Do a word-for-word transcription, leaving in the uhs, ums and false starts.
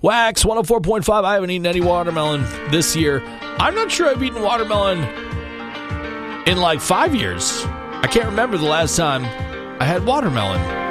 Wax one oh four point five. I haven't eaten any watermelon this year. I'm not sure I've eaten watermelon in like five years. I can't remember the last time I had watermelon.